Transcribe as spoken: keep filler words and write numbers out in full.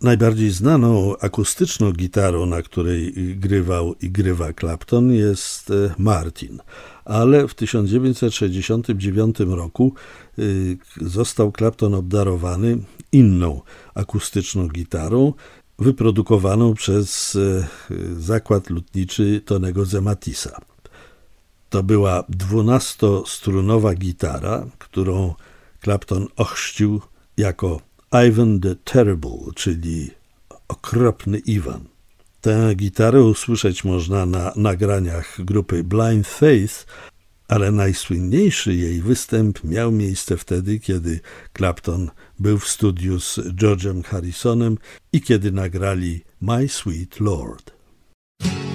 Najbardziej znaną akustyczną gitarą, na której grywał i grywa Clapton, jest Martin. Ale w tysiąc dziewięćset sześćdziesiątym dziewiątym roku został Clapton obdarowany inną akustyczną gitarą, wyprodukowaną przez zakład lutniczy Tonego Zematisa. To była dwunastostrunowa gitara, którą Clapton ochrzcił jako Ivan the Terrible, czyli okropny Iwan. Tę gitarę usłyszeć można na nagraniach grupy Blind Faith, ale najsłynniejszy jej występ miał miejsce wtedy, kiedy Clapton był w studiu z George'em Harrisonem i kiedy nagrali My Sweet Lord.